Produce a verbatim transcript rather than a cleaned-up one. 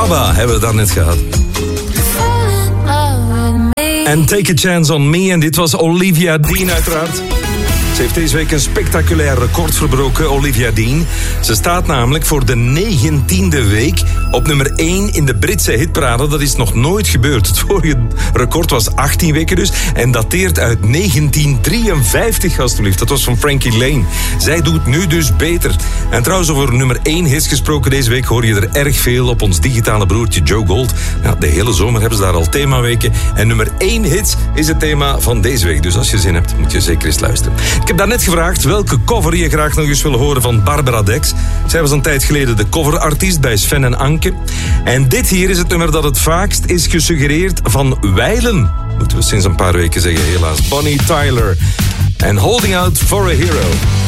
ABBA hebben we daarnet gehad. En Take a Chance on Me. En dit was Olivia Dean uiteraard. Ze heeft deze week een spectaculair record verbroken, Olivia Dean. Ze staat namelijk voor de negentiende week op nummer één in de Britse hitparade. Dat is nog nooit gebeurd. Het vorige record was achttien weken dus. En dateert uit negentien drieënvijftig, alstublieft. Dat was van Frankie Lane. Zij doet nu dus beter. En trouwens, over nummer één hits gesproken deze week hoor je er erg veel op ons digitale broertje Joe Gold. Ja, de hele zomer hebben ze daar al themaweken. En nummer één hits is het thema van deze week. Dus als je zin hebt, moet je zeker eens luisteren. Ik heb daarnet gevraagd welke cover je graag nog eens wil horen van Barbara Dex. Zij was een tijd geleden de coverartiest bij Sven en Anke. En dit hier is het nummer dat het vaakst is gesuggereerd van wijlen. Moeten we sinds een paar weken zeggen, helaas. Bonnie Tyler en Holding Out for a Hero.